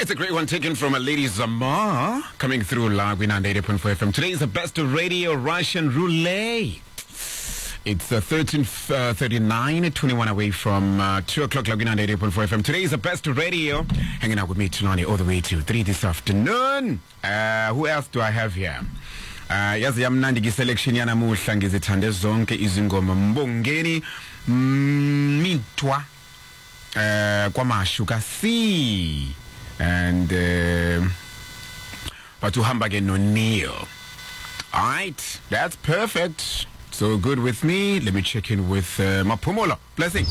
It's a great one taken from a lady Zamar coming through live in 98.4 FM. Today is the best of radio Russian roulette. It's 13:39, 21 away from 2 o'clock, logging on 88.4 FM. Today is the best of radio. Hanging out with me, Tulani, all the way to 3 this afternoon. Who else do I have here? Yazi yamnandi gi-selection yanamuhla ngizithande zonke izingoma Mbongeni Mitwa kwamashu kasi and batuhamba ke no Neil. All right, that's perfect. So good with me. Let me check in with Mapumolo. Blessing.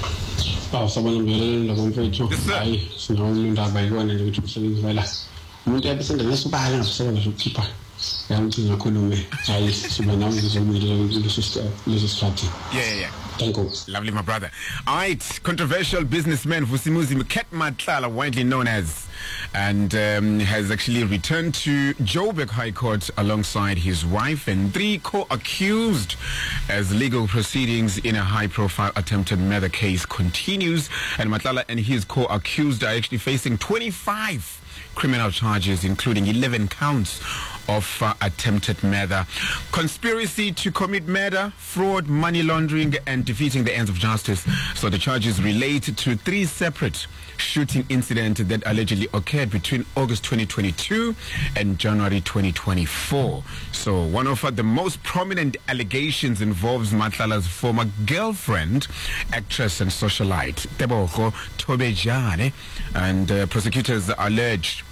Oh, someone will love him for I snow by one and which was saying, well, I'm going to send a balance of keeper. I'm to the economy. I see my name is only sister. Yeah. Thank you. Lovely, my brother. All right, controversial businessman Vusimuzi Mket Matlala, widely known as, and has actually returned to Joburg High Court alongside his wife and 3 co-accused as legal proceedings in a high-profile attempted murder case continues. And Matlala and his co-accused are actually facing 25 criminal charges, including 11 counts of attempted murder, conspiracy to commit murder, fraud, money laundering, and defeating the ends of justice. So the charges relate to 3 separate shooting incidents that allegedly occurred between August 2022 and January 2024. So one of the most prominent allegations involves Matlala's former girlfriend, actress and socialite Tebogo Tobejane, and prosecutors allege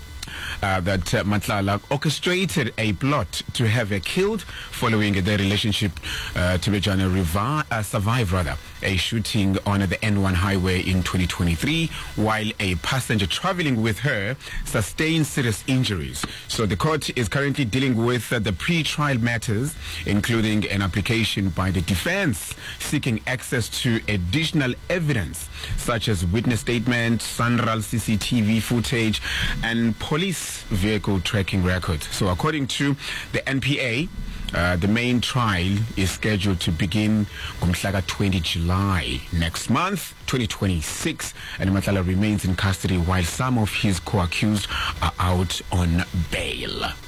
that Matlala orchestrated a plot to have her killed following their relationship. Tobejane survived a shooting on the N1 highway in 2023 while a passenger traveling with her sustained serious injuries. So the court is currently dealing with the pre-trial matters, including an application by the defense seeking access to additional evidence such as witness statements, Sanral CCTV footage, and police vehicle tracking records. So according to the NPA, the main trial is scheduled to begin on 20 July next month, 2026, and Matlala remains in custody while some of his co-accused are out on bail.